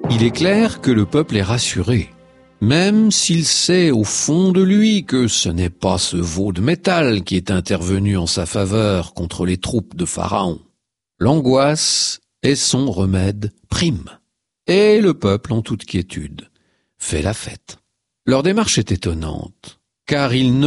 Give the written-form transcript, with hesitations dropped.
Il est clair que le peuple est rassuré, même s'il sait au fond de lui que ce n'est pas ce veau de métal qui est intervenu en sa faveur contre les troupes de Pharaon. L'angoisse est son remède prime. Et le peuple, en toute quiétude, fait la fête. Leur démarche est étonnante, car ils ne